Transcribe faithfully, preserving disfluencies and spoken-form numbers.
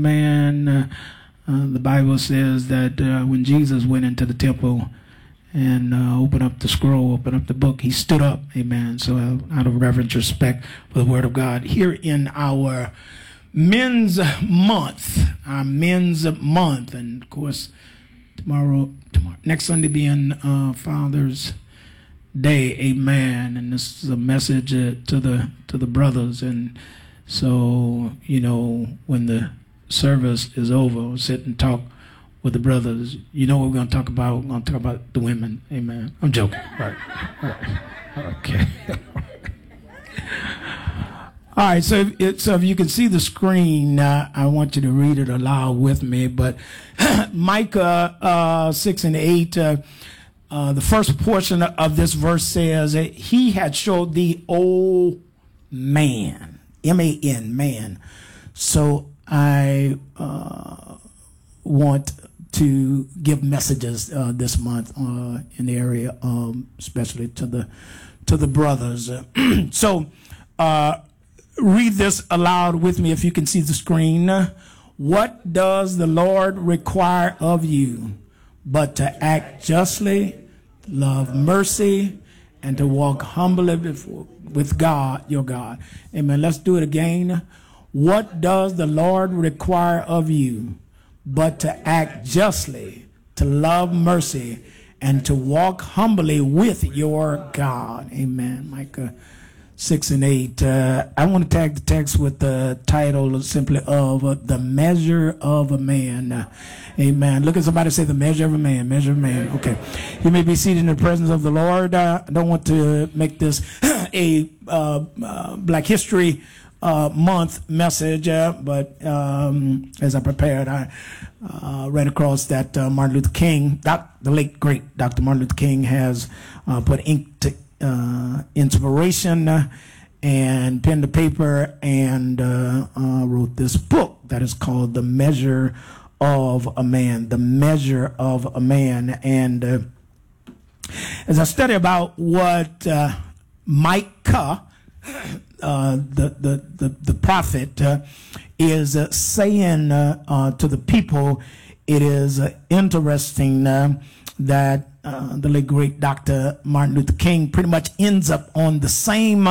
Man, uh, uh, the Bible says that uh, when Jesus went into the temple and uh, opened up the scroll, opened up the book, he stood up. Amen. So uh, out of reverence, respect for the word of God, here in our men's month, our men's month, and of course, tomorrow, tomorrow, next Sunday being uh, Father's Day, amen. And this is a message uh, to the to the brothers. And so, you know, when the service is over, we'll sit and talk with the brothers. You know what we're going to talk about? We're going to talk about the women, amen. I'm joking. All right. All right. Okay. All right, so if, it, so if you can see the screen, uh, I want you to read it aloud with me. But Micah uh, six and eight, uh, uh, the first portion of this verse says, he had showed the old man, M A N, man. So I uh, want to give messages uh, this month uh, in the area, um, especially to the to the brothers. so uh, read this aloud with me if you can see the screen. What does the Lord require of you but to act justly, love mercy, and to walk humbly before, with God, your God? Amen. Let's do it again. What does the Lord require of you but to act justly, to love mercy, and to walk humbly with your God? Amen. Micah six and eight. Uh, I want to tag the text with the title simply of uh, The Measure of a Man. Uh, amen. Look at somebody, say the measure of a man, measure of a man. Okay. You may be seated in the presence of the Lord. Uh, I don't want to make this a uh, uh, Black History Uh, month message, uh, but um, as I prepared, I uh, ran across that uh, Martin Luther King, doc, the late great Doctor Martin Luther King, has uh, put ink to uh, inspiration uh, and pen to paper and uh, uh, wrote this book that is called The Measure of a Man. The Measure of a Man. And uh, as I study about what uh, Micah, Uh, the, the, the, the prophet uh, is uh, saying uh, uh, to the people, it is uh, interesting uh, that uh, the late great Doctor Martin Luther King pretty much ends up on the same